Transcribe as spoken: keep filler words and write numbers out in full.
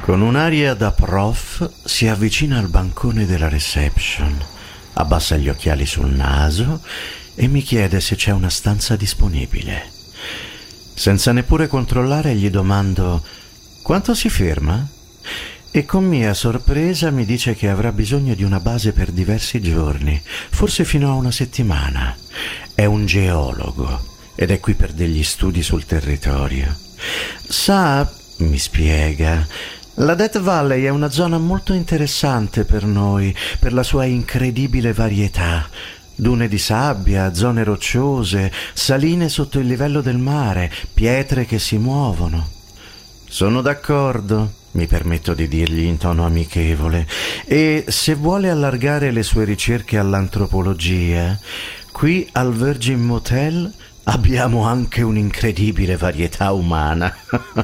Con un'aria da prof si avvicina al bancone della reception, abbassa gli occhiali sul naso e mi chiede se c'è una stanza disponibile. Senza neppure controllare gli domando: quanto si ferma? E con mia sorpresa mi dice che avrà bisogno di una base per diversi giorni, forse fino a una settimana. È un geologo ed è qui per degli studi sul territorio. Sa, mi spiega, la Death Valley è una zona molto interessante per noi, per la sua incredibile varietà. Dune di sabbia, zone rocciose, saline sotto il livello del mare, pietre che si muovono. Sono d'accordo, mi permetto di dirgli in tono amichevole, e se vuole allargare le sue ricerche all'antropologia, qui al Virgin Motel abbiamo anche un'incredibile varietà umana.